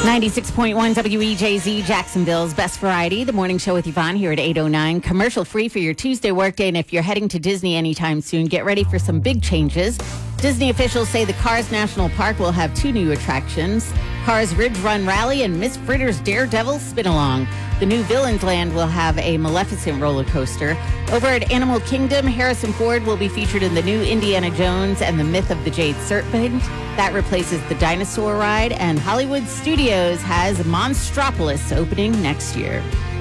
96.1 WEJZ, Jacksonville's best variety. The morning show with Yvonne here at 8:09. Commercial free for your Tuesday workday. And if you're heading to Disney anytime soon, get ready for some big changes. Disney officials say the Cars National Park will have two new attractions: Cars Ridge Run Rally and Miss Fritter's Daredevil Spin-Along. The new Villains Land will have a Maleficent roller coaster. Over at Animal Kingdom, Harrison Ford will be featured in the new Indiana Jones and the Myth of the Jade Serpent. That replaces the dinosaur ride. And Hollywood Studios has Monstropolis opening next year.